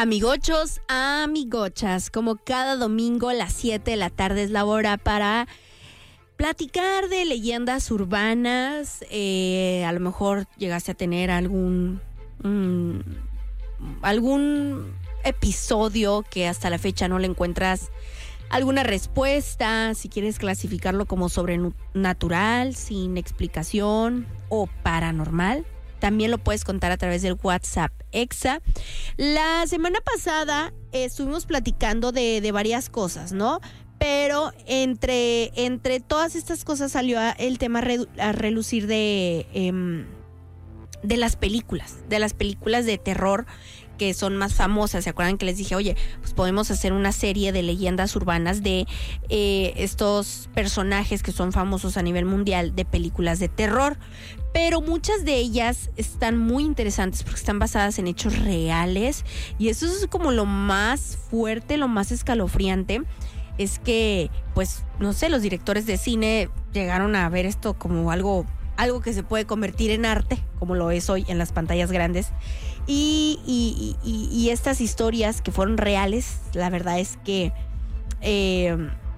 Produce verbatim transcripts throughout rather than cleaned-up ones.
Amigochos, amigochas, como cada domingo a las siete de la tarde es la hora para platicar de leyendas urbanas. Eh, a lo mejor llegaste a tener algún, mm, algún episodio que hasta la fecha no le encuentras alguna respuesta, si quieres clasificarlo como sobrenatural, sin explicación o paranormal. También lo puedes contar a través del WhatsApp Exa. La semana pasada eh, estuvimos platicando de, de varias cosas, ¿no? Pero entre, entre todas estas cosas salió el tema a, re, a relucir de, eh, de las películas, de las películas de terror que son más famosas. ¿Se acuerdan que les dije, oye, pues podemos hacer una serie de leyendas urbanas de eh, estos personajes que son famosos a nivel mundial de películas de terror? Pero muchas de ellas están muy interesantes porque están basadas en hechos reales, y eso es como lo más fuerte, lo más escalofriante, es que, pues, no sé, los directores de cine llegaron a ver esto como algo, algo que se puede convertir en arte, como lo es hoy en las pantallas grandes, y, y, y, y estas historias que fueron reales, la verdad es que eh,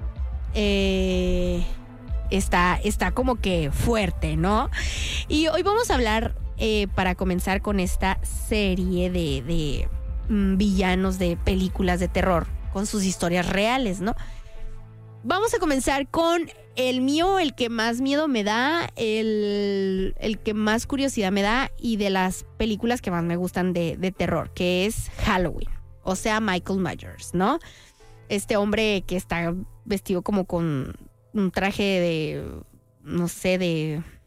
eh, Está, está como que fuerte, ¿no? Y hoy vamos a hablar, eh, para comenzar con esta serie de, de mm, villanos de películas de terror con sus historias reales, ¿no? Vamos a comenzar con el mío, el que más miedo me da, el, el que más curiosidad me da y de las películas que más me gustan de, de terror, que es Halloween, o sea, Michael Myers, ¿no? Este hombre que está vestido como con un traje de, no sé, de